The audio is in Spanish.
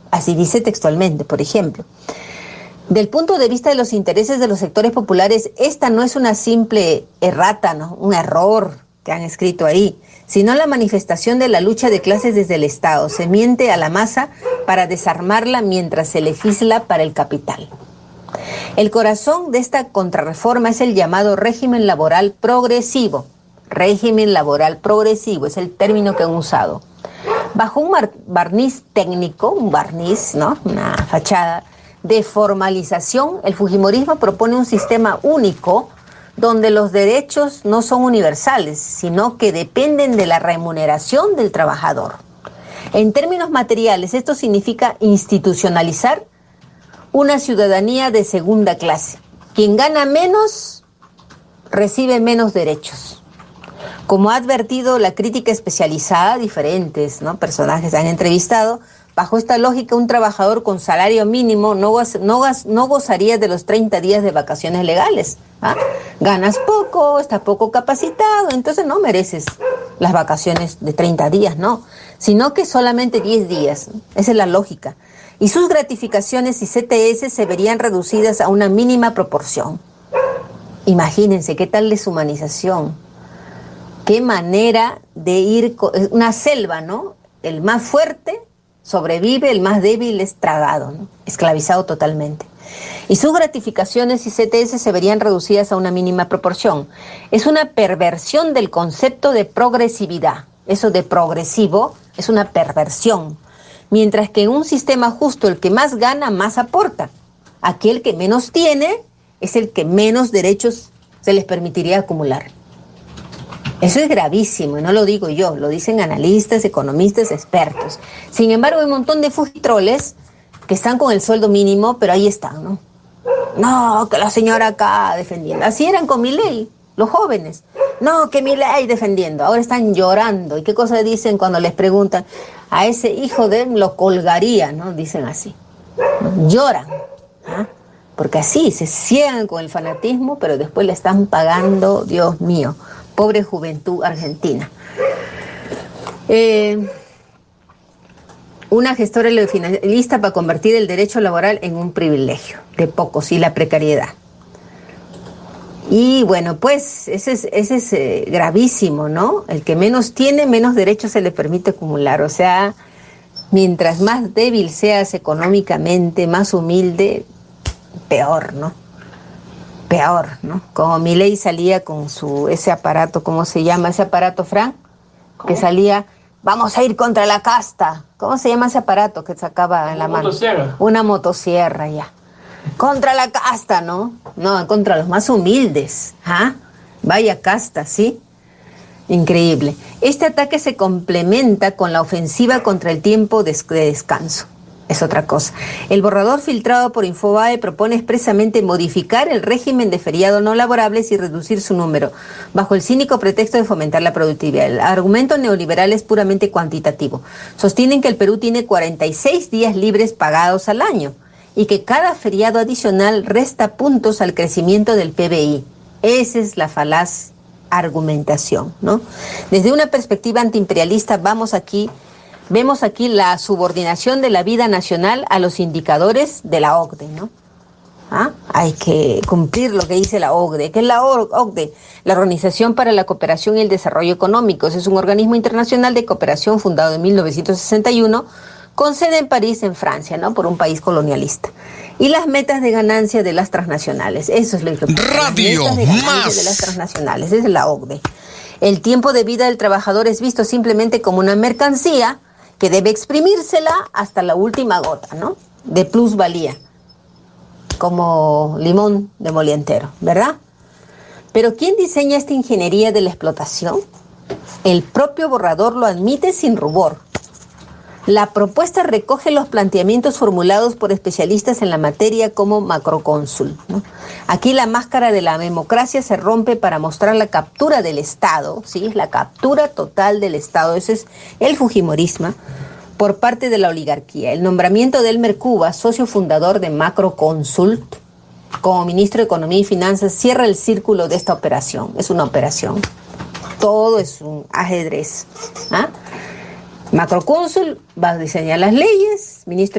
Así dice textualmente, por ejemplo. Del punto de vista de los intereses de los sectores populares, esta no es una simple errata, ¿no? Un error que han escrito ahí, sino la manifestación de la lucha de clases desde el Estado. Se miente a la masa para desarmarla mientras se legisla para el capital. El corazón de esta contrarreforma es el llamado régimen laboral progresivo. Régimen laboral progresivo es el término que han usado. Bajo un barniz técnico, un barniz, ¿no? Una fachada de formalización, el fujimorismo propone un sistema único donde los derechos no son universales, sino que dependen de la remuneración del trabajador. En términos materiales, esto significa institucionalizar una ciudadanía de segunda clase. Quien gana menos, recibe menos derechos. Como ha advertido la crítica especializada, diferentes, ¿no?, personajes han entrevistado, bajo esta lógica, un trabajador con salario mínimo no gozaría de los 30 días de vacaciones legales. ¿Ah? Ganas poco, estás poco capacitado, entonces no mereces las vacaciones de 30 días, no, sino que solamente 10 días. Esa es la lógica. Y sus gratificaciones y CTS se verían reducidas a una mínima proporción. Imagínense, qué tal deshumanización. Qué manera de ir, una selva, ¿no? El más fuerte sobrevive, el más débil es tragado, ¿no? Esclavizado totalmente. Y sus gratificaciones y CTS se verían reducidas a una mínima proporción. Es una perversión del concepto de progresividad. Eso de progresivo es una perversión. Mientras que en un sistema justo el que más gana, más aporta. Aquel que menos tiene es el que menos derechos se les permitiría acumular. Eso es gravísimo, y no lo digo yo, lo dicen analistas, economistas, expertos. Sin embargo, hay un montón de fujitroles que están con el sueldo mínimo, pero ahí están, ¿no? No, que la señora acá defendiendo. Así eran con Milei, los jóvenes. No, que Milei defendiendo. Ahora están llorando. ¿Y qué cosa dicen cuando les preguntan? A ese hijo de él lo colgaría, ¿no? Dicen así. ¿No? Lloran. ¿Ah? Porque así se ciegan con el fanatismo, pero después le están pagando, Dios mío. Pobre juventud argentina. Una gestora lista para convertir el derecho laboral en un privilegio de pocos y la precariedad. Y bueno, pues ese es gravísimo, ¿no? El que menos tiene, menos derechos se le permite acumular. O sea, mientras más débil seas económicamente, más humilde, peor, ¿no? Peor, ¿no? Como Milei salía con ese aparato, ¿cómo se llama ese aparato, Fran? ¿Cómo? Que salía, vamos a ir contra la casta. ¿Cómo se llama ese aparato que sacaba en la mano? Motosierra. Una motosierra, ya. Contra la casta, ¿no? No, contra los más humildes. ¿Ah? Vaya casta, ¿sí? Increíble. Este ataque se complementa con la ofensiva contra el tiempo de descanso. Es otra cosa. El borrador filtrado por Infobae propone expresamente modificar el régimen de feriados no laborables y reducir su número, bajo el cínico pretexto de fomentar la productividad. El argumento neoliberal es puramente cuantitativo. Sostienen que el Perú tiene 46 días libres pagados al año y que cada feriado adicional resta puntos al crecimiento del PBI. Esa es la falaz argumentación, ¿no? Desde una perspectiva antiimperialista vemos aquí la subordinación de la vida nacional a los indicadores de la OCDE, ¿no? ¿Ah? Hay que cumplir lo que dice la OCDE. ¿Qué es la OCDE? La Organización para la Cooperación y el Desarrollo Económicos. Es un organismo internacional de cooperación fundado en 1961, con sede en París, en Francia, ¿no? Por un país colonialista. Y las metas de ganancia de las transnacionales. Eso es lo importante. Radio las metas de ganancia de las transnacionales. Esa es la OCDE. El tiempo de vida del trabajador es visto simplemente como una mercancía que debe exprimírsela hasta la última gota, ¿no? De plusvalía, como limón de molientero, ¿verdad? Pero ¿quién diseña esta ingeniería de la explotación? El propio borrador lo admite sin rubor. La propuesta recoge los planteamientos formulados por especialistas en la materia como macrocónsul, ¿no? Aquí la máscara de la democracia se rompe para mostrar la captura del Estado, ¿sí? Es la captura total del Estado, ese es el fujimorismo, por parte de la oligarquía. El nombramiento de Elmer Cuba, socio fundador de Macroconsult, como ministro de Economía y Finanzas, cierra el círculo de esta operación. Es una operación. Todo es un ajedrez. ¿Ah? Macrocónsul va a diseñar las leyes, ministro